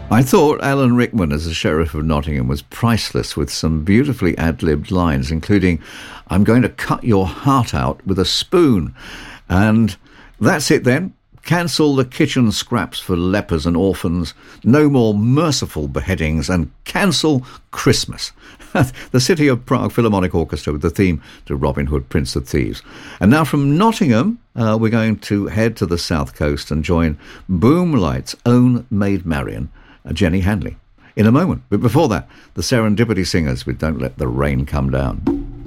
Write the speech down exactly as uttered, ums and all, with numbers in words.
I thought Alan Rickman as the Sheriff of Nottingham was priceless, with some beautifully ad-libbed lines, including, "I'm going to cut your heart out with a spoon." And that's it then. Cancel the kitchen scraps for lepers and orphans, no more merciful beheadings, and cancel Christmas. The City of Prague Philharmonic Orchestra with the theme to Robin Hood, Prince of Thieves. And now from Nottingham, uh, we're going to head to the south coast and join Boomlight's own Maid Marian, uh, Jenny Handley, in a moment. But before that, the Serendipity Singers with Don't Let the Rain Come Down.